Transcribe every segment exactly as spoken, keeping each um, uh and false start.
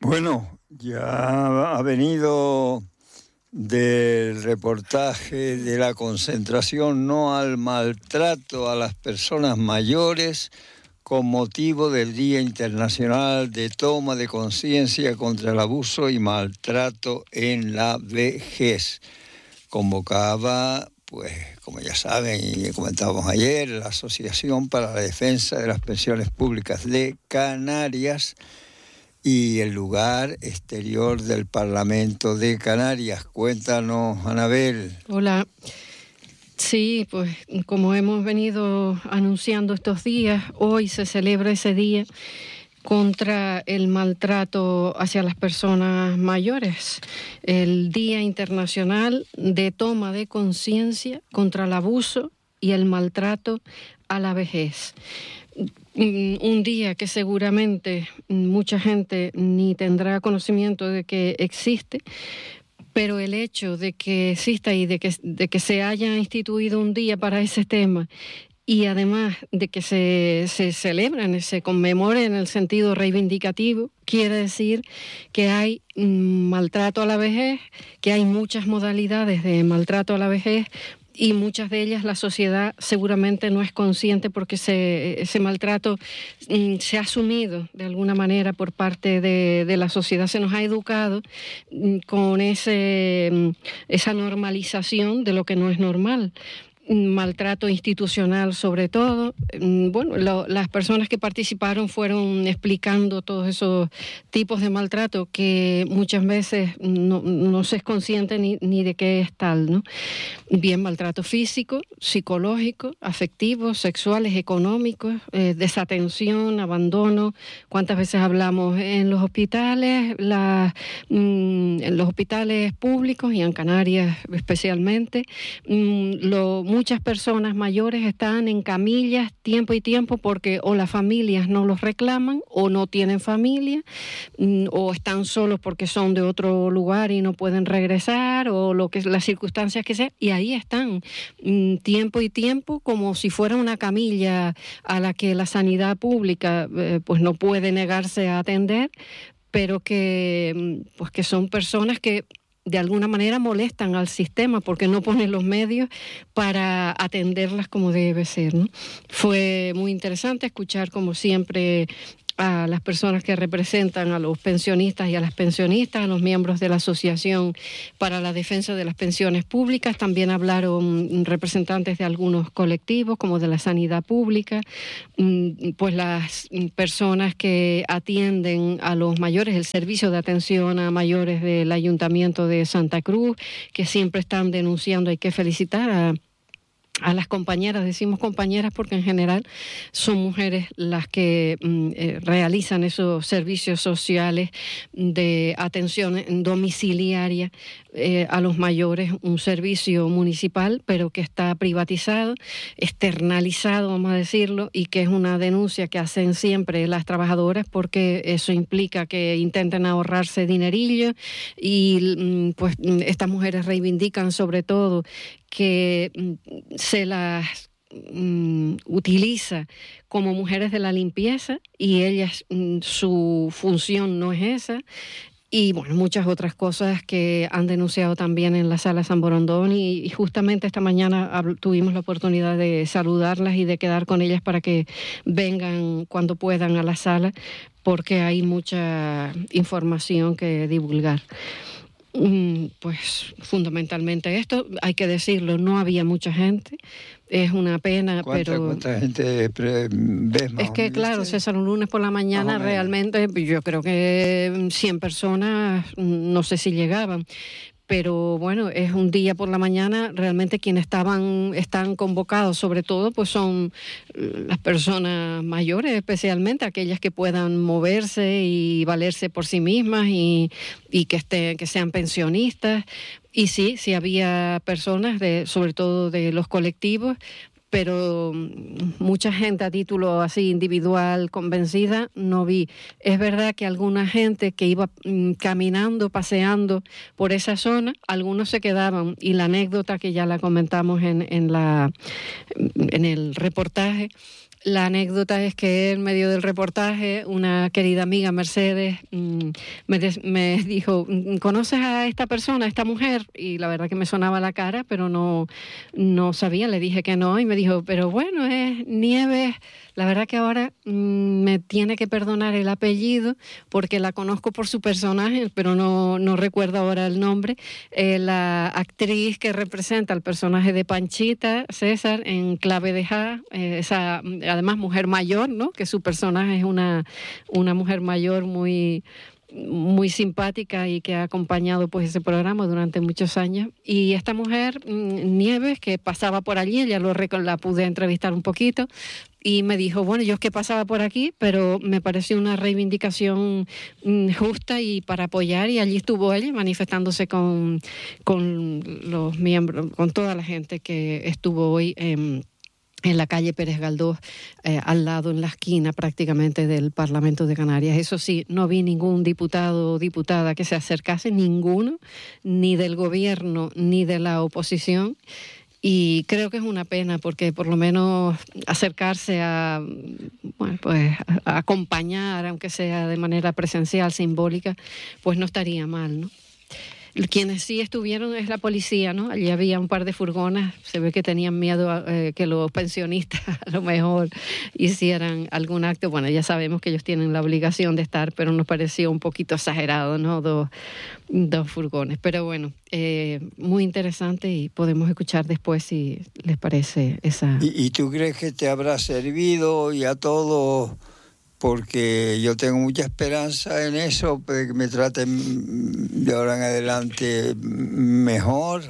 Bueno, ya ha venido del reportaje de la concentración no al maltrato a las personas mayores con motivo del Día Internacional de Toma de Conciencia contra el Abuso y Maltrato en la Vejez. Convocaba, pues, como ya saben y comentábamos ayer, la Asociación para la Defensa de las Pensiones Públicas de Canarias y el lugar exterior del Parlamento de Canarias. Cuéntanos, Anabel. Hola. Sí, pues como hemos venido anunciando estos días, hoy se celebra ese día contra el maltrato hacia las personas mayores, el Día Internacional de Toma de Conciencia contra el Abuso y el Maltrato a la Vejez. Un día que seguramente mucha gente ni tendrá conocimiento de que existe, pero el hecho de que exista y de que, de que se haya instituido un día para ese tema y además de que se, se celebren, se conmemore en el sentido reivindicativo, quiere decir que hay maltrato a la vejez, que hay muchas modalidades de maltrato a la vejez, y muchas de ellas la sociedad seguramente no es consciente porque ese, ese maltrato mm, se ha asumido de alguna manera por parte de, de la sociedad. Se nos ha educado mm, con ese, mm, esa normalización de lo que no es normal. Maltrato institucional sobre todo. Bueno, lo, las personas que participaron fueron explicando todos esos tipos de maltrato que muchas veces no, no se es consciente ni, ni de qué es tal, ¿no? Bien, maltrato físico, psicológico, afectivo, sexuales, económicos, eh, desatención, abandono. ¿Cuántas veces hablamos en los hospitales, la, mm, en los hospitales públicos y en Canarias especialmente? Mm, lo Muchas personas mayores están en camillas tiempo y tiempo porque o las familias no los reclaman o no tienen familia, o están solos porque son de otro lugar y no pueden regresar, o lo que las circunstancias que sean, y ahí están tiempo y tiempo como si fuera una camilla a la que la sanidad pública eh, pues no puede negarse a atender, pero que pues que son personas que de alguna manera molestan al sistema porque no ponen los medios para atenderlas como debe ser, ¿no? Fue muy interesante escuchar, como siempre, a las personas que representan a los pensionistas y a las pensionistas, a los miembros de la Asociación para la Defensa de las Pensiones Públicas. También hablaron representantes de algunos colectivos, como de la sanidad pública, pues las personas que atienden a los mayores, el servicio de atención a mayores del Ayuntamiento de Santa Cruz, que siempre están denunciando. Hay que felicitar a A las compañeras, decimos compañeras porque en general son mujeres las que eh, realizan esos servicios sociales de atención domiciliaria eh, a los mayores, un servicio municipal, pero que está privatizado, externalizado, vamos a decirlo, y que es una denuncia que hacen siempre las trabajadoras porque eso implica que intenten ahorrarse dinerillo y pues estas mujeres reivindican sobre todo que se las mm, utiliza como mujeres de la limpieza y ellas, mm, su función no es esa. Y bueno, muchas otras cosas que han denunciado también en la Sala San Borondón y, y justamente esta mañana hab- tuvimos la oportunidad de saludarlas y de quedar con ellas para que vengan cuando puedan a la sala porque hay mucha información que divulgar. Pues fundamentalmente esto, hay que decirlo, no había mucha gente, es una pena, ¿Cuánta, pero... ¿Cuánta gente pre- ves más? Es que claro, César, un lunes por la mañana Más o realmente yo creo que cien personas, no sé si llegaban. Pero bueno, es un día por la mañana, realmente quienes estaban, están convocados sobre todo, pues son las personas mayores, especialmente aquellas que puedan moverse y valerse por sí mismas y, y que estén, que sean pensionistas. Y sí, sí había personas, de, sobre todo de los colectivos, pero mucha gente a título así individual, convencida, no vi. Es verdad que alguna gente que iba mm, caminando, paseando por esa zona, algunos se quedaban, y la anécdota que ya la comentamos en, en, la, en el reportaje, La anécdota es que en medio del reportaje, una querida amiga, Mercedes, me, des, me dijo, ¿conoces a esta persona, a esta mujer? Y la verdad que me sonaba la cara, pero no, no sabía, le dije que no, y me dijo, pero bueno, es Nieves. La verdad que ahora mmm, me tiene que perdonar el apellido, porque la conozco por su personaje, pero no, no recuerdo ahora el nombre. Eh, la actriz que representa el personaje de Panchita, César, en Clave de Ja, eh, esa, además mujer mayor, ¿no? Que su personaje es una, una mujer mayor muy... muy simpática y que ha acompañado pues ese programa durante muchos años. Y esta mujer, Nieves, que pasaba por allí, ella lo la pude entrevistar un poquito, y me dijo, bueno, yo es que pasaba por aquí, pero me pareció una reivindicación justa y para apoyar, y allí estuvo ella manifestándose con, con los miembros, con toda la gente que estuvo hoy en en la calle Pérez Galdós, eh, al lado, en la esquina prácticamente del Parlamento de Canarias. Eso sí, no vi ningún diputado o diputada que se acercase, ninguno, ni del gobierno ni de la oposición. Y creo que es una pena, porque por lo menos acercarse a, bueno, pues a acompañar, aunque sea de manera presencial, simbólica, pues no estaría mal, ¿no? Quienes sí estuvieron es la policía, ¿no? Allí había un par de furgonas, se ve que tenían miedo a, eh, que los pensionistas a lo mejor hicieran algún acto. Bueno, ya sabemos que ellos tienen la obligación de estar, pero nos pareció un poquito exagerado, ¿no? Dos, dos furgones. Pero bueno, eh, muy interesante, y podemos escuchar después si les parece esa... ¿Y, y tú crees que te habrá servido y a todos? Porque yo tengo mucha esperanza en eso, de que me traten de ahora en adelante mejor.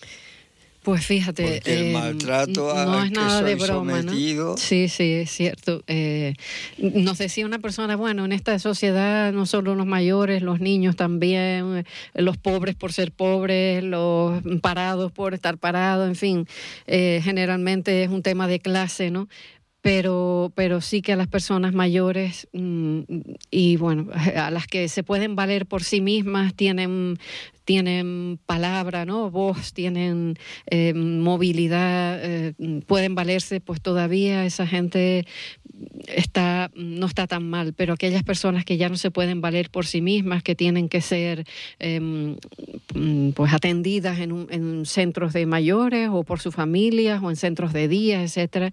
Pues fíjate, porque el eh, maltrato no al es que nada soy de broma, sometido. ¿no? Sí, sí, es cierto. Eh, nos decía una persona, bueno, en esta sociedad no solo los mayores, los niños también, los pobres por ser pobres, los parados por estar parados, en fin, eh, generalmente es un tema de clase, ¿no? Pero, pero sí que a las personas mayores mmm, y bueno, a las que se pueden valer por sí mismas, tienen, tienen palabra, ¿no? Voz, tienen eh, movilidad, eh, pueden valerse, pues todavía esa gente está, no está tan mal. Pero aquellas personas que ya no se pueden valer por sí mismas, que tienen que ser eh, pues atendidas en, un, en centros de mayores o por sus familias o en centros de día, etcétera.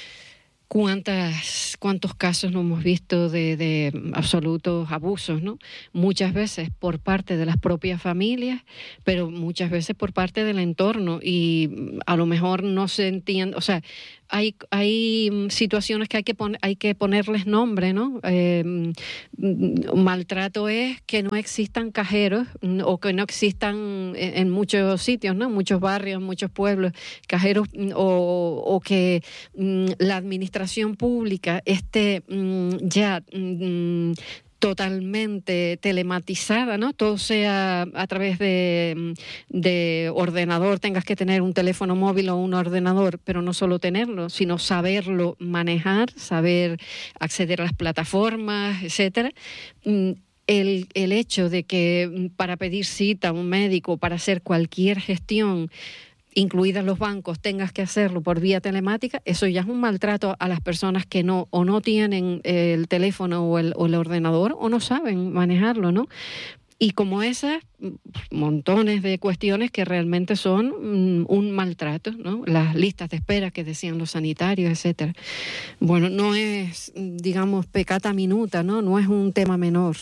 ¿Cuántas, cuántos casos no hemos visto de, de absolutos abusos, ¿no? Muchas veces por parte de las propias familias, pero muchas veces por parte del entorno, y a lo mejor no se entiende, o sea, hay, hay situaciones que hay que, pon, hay que ponerles nombre, ¿no? Eh, maltrato es que no existan cajeros o que no existan en muchos sitios, ¿no? En muchos barrios, en muchos pueblos, cajeros, o, o que mm, la administración pública esté mm, ya... Mm, totalmente telematizada, ¿no? Todo sea a través de, de ordenador, tengas que tener un teléfono móvil o un ordenador, pero no solo tenerlo, sino saberlo manejar, saber acceder a las plataformas, etcétera. El, el hecho de que para pedir cita a un médico, para hacer cualquier gestión, incluidas los bancos, tengas que hacerlo por vía telemática, eso ya es un maltrato a las personas que no o no tienen el teléfono o el, o el ordenador o no saben manejarlo, ¿no? Y como esas, montones de cuestiones que realmente son um, un maltrato, ¿no? Las listas de espera que decían los sanitarios, etcétera. Bueno, no es, digamos, peccata minuta, ¿no? No es un tema menor.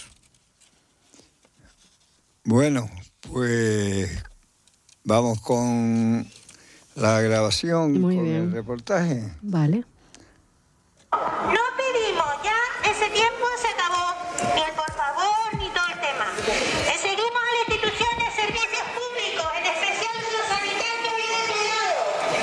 Bueno, pues... vamos con la grabación, Muy con bien. el reportaje. Vale. No pedimos, ya ese tiempo se acabó, ni el por favor, ni todo el tema. Le seguimos a la institución de servicios públicos, en especial los sanitarios y de cuidado.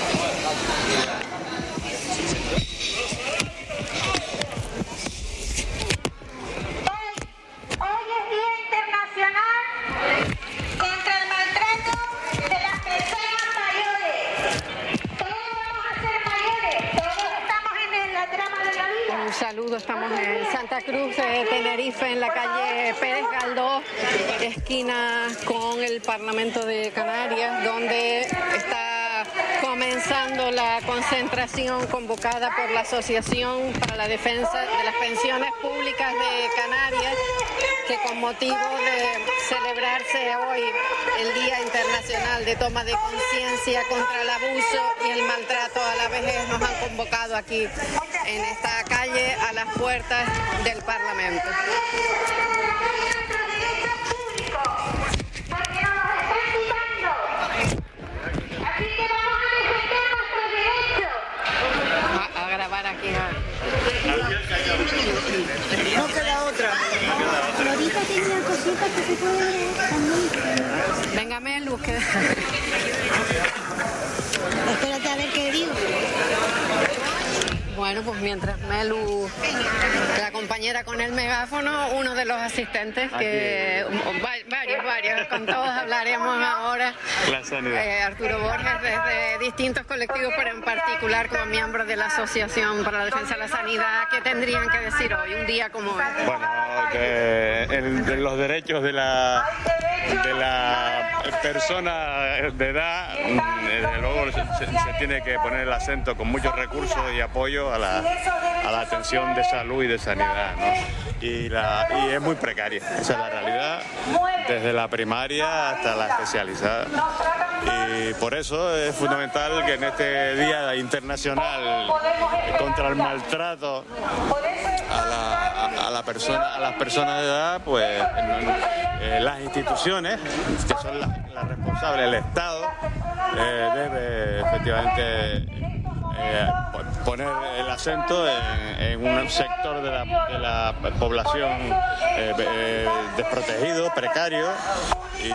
Hoy, hoy es Día Internacional contra el maltrato de las personas mayores. Todos vamos a ser mayores, todos estamos en la trama de la vida. Un saludo, estamos en Santa Cruz de Tenerife, en la calle Pérez Galdós, esquina con el Parlamento de Canarias, donde está comenzando la concentración convocada por la Asociación para la Defensa de las Pensiones Públicas de Canarias, que con motivo de celebrarse hoy el Día Internacional de Toma de Conciencia contra el Abuso y el Maltrato a la Vejez, nos han convocado aquí en esta calle a las puertas del Parlamento. A, a grabar aquí. A... No queda otra. Ahorita tenía cositas que se pueden ver también. Venga, Melu, que... Espérate a ver qué digo. Bueno, pues mientras Melu, la compañera con el megáfono, uno de los asistentes, que varios, varios, con todos hablaremos ahora. Eh, Arturo Borges, desde distintos colectivos, pero en particular como miembro de la Asociación para la Defensa de la Sanidad. ¿Qué tendrían que decir hoy, un día como hoy? Bueno, que el, de los derechos de la, de la persona de edad, desde luego se, se tiene que poner el acento con muchos recursos y apoyo a la, a la atención de salud y de sanidad, ¿no? Y, la, y es muy precaria, esa es la realidad, desde la primaria hasta la especializada. Y por eso es fundamental que en este Día Internacional contra el Maltrato a, la, a, a, la persona, a las personas de edad, pues eh, las instituciones, que son las, las responsables, el Estado, eh, debe efectivamente Eh, poner el acento en, en un sector de la, de la población eh, eh, desprotegido, precario, y,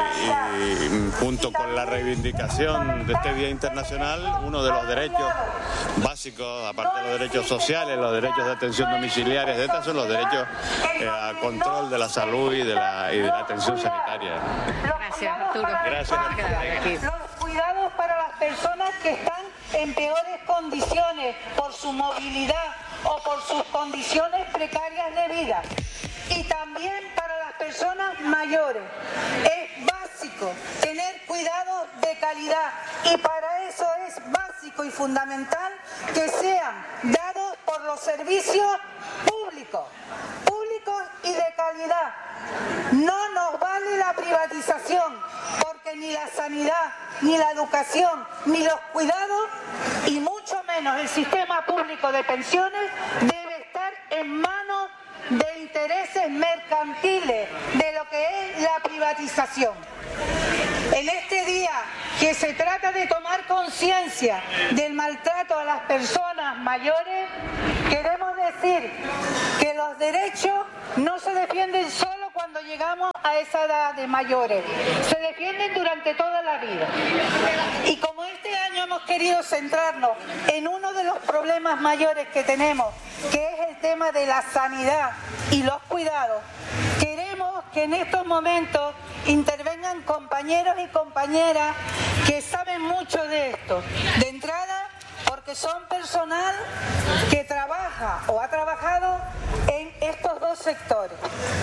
y junto con la reivindicación de este Día Internacional, uno de los derechos básicos, aparte de los derechos sociales, los derechos de atención domiciliaria, etcétera, son los derechos eh, al control de la salud y de la, y de la atención sanitaria. Gracias, Arturo. Gracias. Los cuidados para las personas que están en peores condiciones por su movilidad o por sus condiciones precarias de vida. Y también para las personas mayores. Es básico tener cuidados de calidad y para eso es básico y fundamental que sean dados por los servicios públicos, públicos y de calidad. No nos vale la privatización, porque ni la sanidad, ni la educación, ni los cuidados, y mucho menos el sistema público de pensiones, debe estar en manos de intereses mercantiles, de lo que es la privatización. En este día que se trata de tomar conciencia del maltrato a las personas mayores, queremos decir que los derechos no se defienden solo cuando llegamos a esa edad de mayores, se defienden durante toda la vida. Y como este año hemos querido centrarnos en uno de los problemas mayores que tenemos, que es el tema de la sanidad y los cuidados, queremos que en estos momentos intervengan compañeros y compañeras que saben mucho de esto. De entrada, porque son personal que trabaja o ha trabajado en estos dos sectores.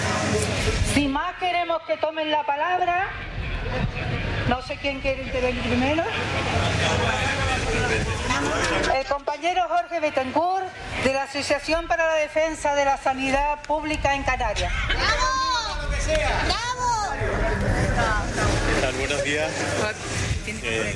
Sin más, queremos que tomen la palabra. No sé quién quiere intervenir primero. El compañero Jorge Betancourt, de la Asociación para la Defensa de la Sanidad Pública en Canarias. ¡Bravo! ¡Bravo! ¿Qué tal? Buenos días. Eh,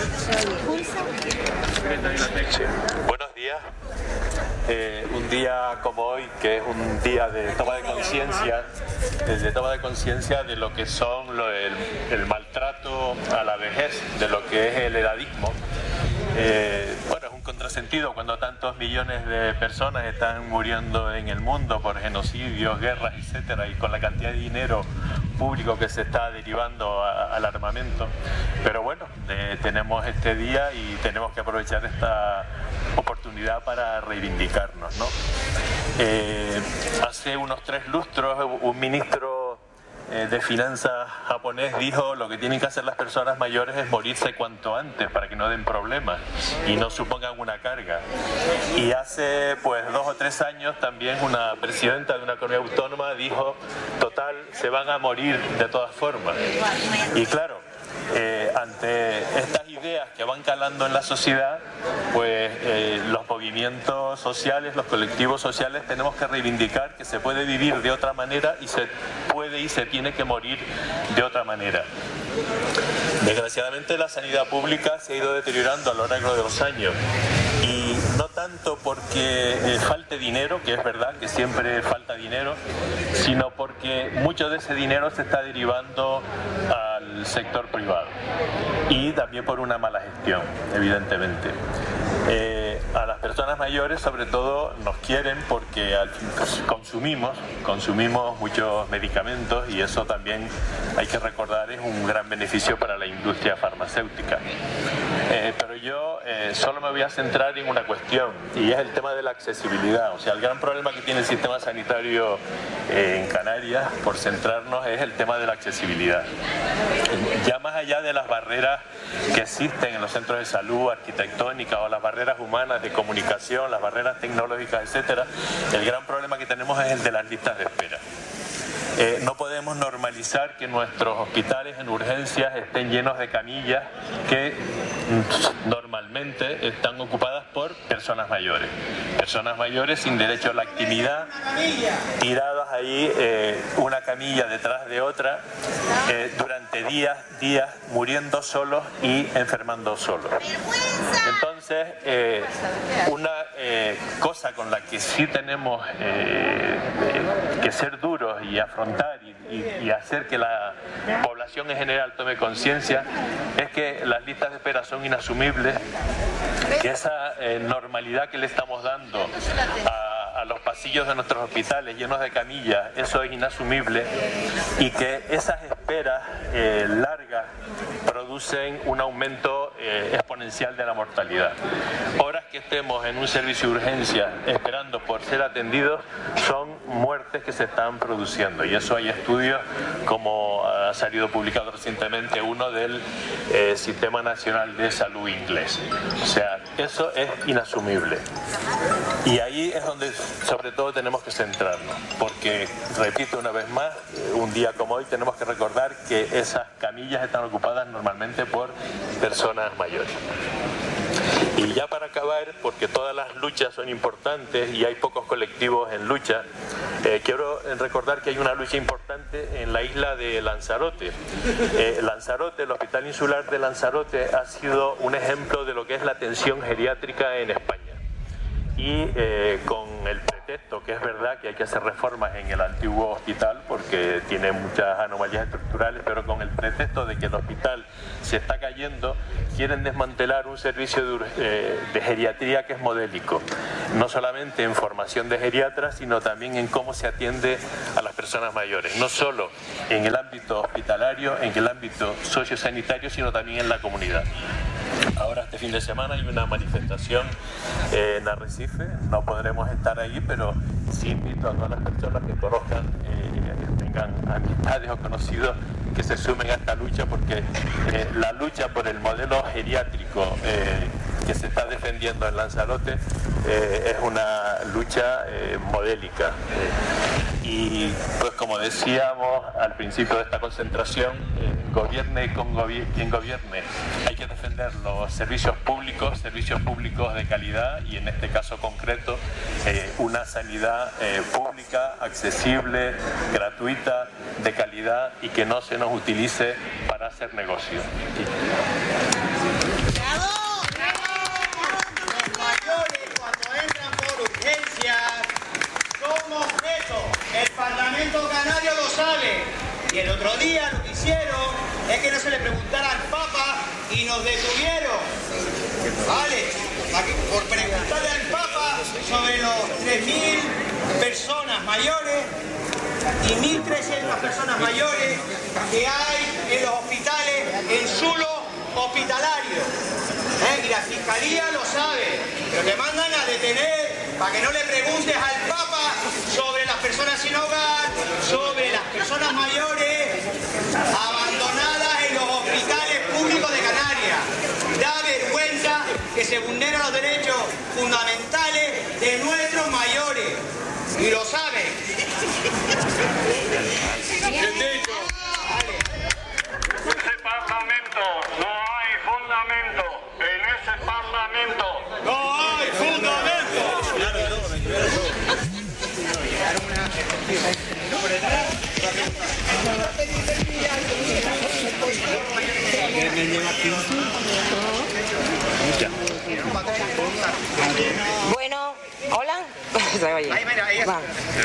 buenos días. Eh, un día como hoy, que es un día de toma de conciencia, de toma de conciencia de lo que son lo, el, el maltrato a la vejez, de lo que es el edadismo. Eh, bueno, es un contrasentido cuando tantos millones de personas están muriendo en el mundo por genocidios, guerras, etcétera, y con la cantidad de dinero público que se está derivando a, al armamento. Pero bueno, eh, tenemos este día y tenemos que aprovechar esta oportunidad para reivindicarnos, ¿no? Eh, hace unos tres lustros un ministro eh, de finanzas japonés dijo: lo que tienen que hacer las personas mayores es morirse cuanto antes para que no den problemas y no supongan una carga. Y hace pues dos o tres años también una presidenta de una comunidad autónoma dijo: total, se van a morir de todas formas. Y claro, eh, ante estas ideas ideas que van calando en la sociedad, pues eh, los movimientos sociales, los colectivos sociales, tenemos que reivindicar que se puede vivir de otra manera y se puede y se tiene que morir de otra manera. Desgraciadamente la sanidad pública se ha ido deteriorando a lo largo de los años, y no tanto porque eh, falte dinero, que es verdad que siempre falta dinero, sino porque mucho de ese dinero se está derivando al sector privado, y también por una mala gestión, evidentemente. Eh, a las personas mayores sobre todo nos quieren porque al, pues, consumimos, consumimos muchos medicamentos, y eso también hay que recordar es un gran beneficio para la industria farmacéutica. Eh, pero yo eh, solo me voy a centrar en una cuestión, y es el tema de la accesibilidad. O sea, el gran problema que tiene el sistema sanitario eh, en Canarias, por centrarnos, es el tema de la accesibilidad. Ya más allá de las barreras que existen en los centros de salud, arquitectónicas, o las barreras humanas de comunicación, las barreras tecnológicas, etcétera, el gran problema que tenemos es el de las listas de espera. Eh, no podemos normalizar que nuestros hospitales en urgencias estén llenos de camillas que normalmente están ocupadas por personas mayores. Personas mayores sin derecho a la actividad, tiradas ahí eh, una camilla detrás de otra, eh, durante días, días, muriendo solos y enfermando solos. Entonces, eh, una eh, cosa con la que sí tenemos eh, que ser duros y afrontar Y, y, y hacer que la población en general tome conciencia es que las listas de espera son inasumibles, que esa eh, normalidad que le estamos dando a, a los pasillos de nuestros hospitales llenos de camillas, eso es inasumible, y que esas esperas eh, largas producen un aumento eh, exponencial de la mortalidad. Horas que estemos en un servicio de urgencia esperando por ser atendidos son muertes que se están produciendo, y eso hay estudios, como ha salido publicado recientemente uno del eh, Sistema Nacional de Salud inglés. O sea, eso es inasumible, y ahí es donde sobre todo tenemos que centrarnos, porque, repito una vez más, un día como hoy tenemos que recordar que esas camillas están ocupadas normalmente por personas mayores. Y ya para acabar, porque todas las luchas son importantes y hay pocos colectivos en lucha, eh, quiero recordar que hay una lucha importante en la isla de Lanzarote. Eh, Lanzarote, el Hospital Insular de Lanzarote, ha sido un ejemplo de lo que es la atención geriátrica en España. Y eh, con el pretexto, que es verdad que hay que hacer reformas en el antiguo hospital porque tiene muchas anomalías estructurales, pero con el pretexto de que el hospital se está cayendo, quieren desmantelar un servicio de, eh, de geriatría que es modélico, no solamente en formación de geriatras, sino también en cómo se atiende a las personas mayores, no solo en el ámbito hospitalario, en el ámbito sociosanitario, sino también en la comunidad. Ahora este fin de semana hay una manifestación eh, en Arrecife, no podremos estar ahí, pero sí invito a todas las personas que conozcan, eh, que tengan amistades o conocidos, que se sumen a esta lucha, porque eh, la lucha por el modelo geriátrico eh, que se está defendiendo en Lanzarote eh, es una lucha eh, modélica. Eh, y pues como decíamos al principio de esta concentración, eh, gobierne con gobi- quien gobierne, hay que defender los servicios públicos, servicios públicos de calidad, y en este caso concreto eh, una sanidad eh, pública, accesible, gratuita, de calidad, y que no se nos utilice para hacer negocio. Sí. Los mayores, cuando entran por urgencias, son objetos. El Parlamento Canario lo sabe. Y el otro día lo que hicieron es que no se le preguntara al Papa y nos detuvieron. ¿Vale? Por preguntarle al Papa sobre los tres mil personas mayores y mil trescientas personas mayores que hay en los hospitales en suelo hospitalario. ¿Eh? Y la Fiscalía lo sabe, pero te mandan a detener para que no le preguntes al Papa sobre las personas sin hogar, sobre las personas mayores abandonadas en los hospitales públicos de Canarias. Da vergüenza que se vulneran los derechos fundamentales de nuestros mayores, y lo saben. Este Parlamento no hay fundamento Bueno, hola. Va.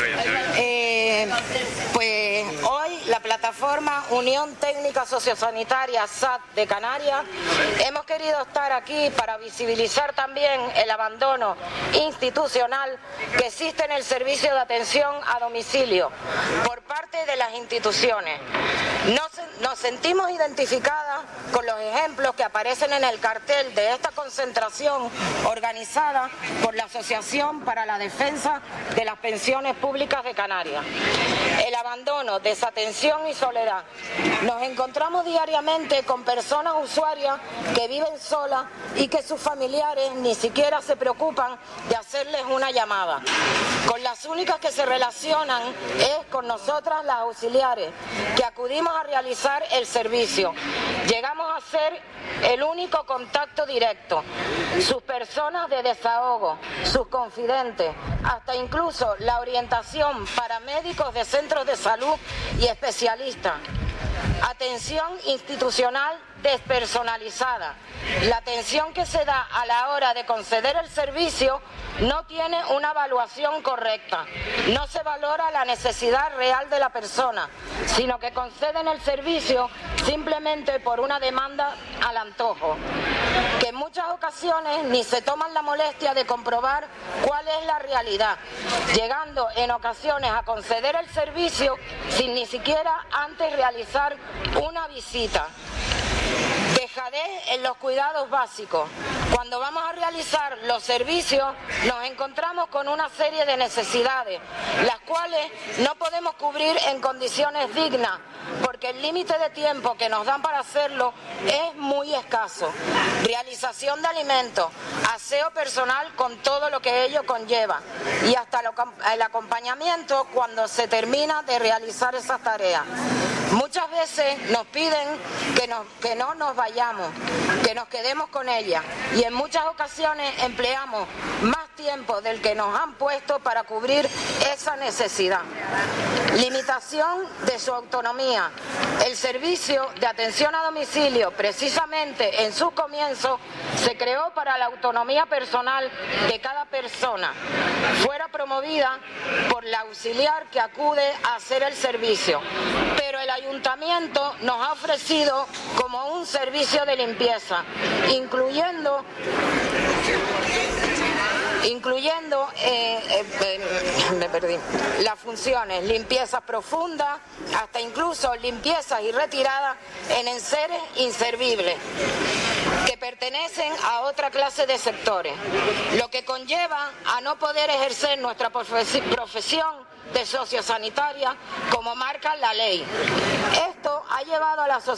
Eh, pues hoy la plataforma Unión Técnica Sociosanitaria S A T de Canarias hemos querido estar aquí para visibilizar también el abandono institucional que existe en el servicio de atención a domicilio por parte de las instituciones. Nos, nos sentimos identificadas con los ejemplos que aparecen en el cartel de esta concentración organizada por la Asociación para la Defensa de las Pensiones Públicas de Canarias. El abandono, desatención y soledad. Nos encontramos diariamente con personas usuarias que viven solas y que sus familiares ni siquiera se preocupan de hacerles una llamada. Con las únicas que se relacionan es con nosotras las auxiliares, que acudimos a realizar el servicio. Llegamos a ser el único contacto directo. Sus personas de desahogo, sus confidentes, hasta incluso la orientación para médicos de centros de salud y especialistas. Atención institucional despersonalizada. La atención que se da a la hora de conceder el servicio no tiene una evaluación correcta. No se valora la necesidad real de la persona, sino que conceden el servicio simplemente por una demanda al antojo, que en muchas ocasiones ni se toman la molestia de comprobar cuál es la realidad, llegando en ocasiones a conceder el servicio sin ni siquiera antes realizar una visita. Dejadez en los cuidados básicos. Cuando vamos a realizar los servicios nos encontramos con una serie de necesidades, las cuales no podemos cubrir en condiciones dignas, porque el límite de tiempo que nos dan para hacerlo es muy escaso. Realización de alimentos, aseo personal con todo lo que ello conlleva y hasta el acompañamiento cuando se termina de realizar esas tareas. Muchas veces nos piden que, nos, que no nos vayamos, que nos quedemos con ella, y en muchas ocasiones empleamos más tiempo del que nos han puesto para cubrir esa necesidad. Limitación de su autonomía. El servicio de atención a domicilio, precisamente en sus comienzos, se creó para la autonomía personal de cada persona. Fuera promovida por la auxiliar que acude a hacer el servicio. Pero el ayuntamiento nos ha ofrecido como un servicio de limpieza, incluyendo incluyendo eh, eh, eh, me perdí, las funciones limpieza profunda, hasta incluso limpiezas y retiradas en enseres inservibles que pertenecen a otra clase de sectores, lo que conlleva a no poder ejercer nuestra profesión de sociosanitaria como marca la ley. Esto ha llevado a la sociedad